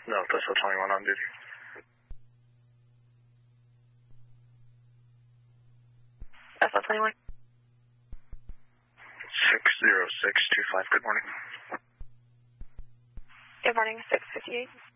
No, Tesla 21 on duty. Tesla 21. 60625, good morning. Good morning, 658.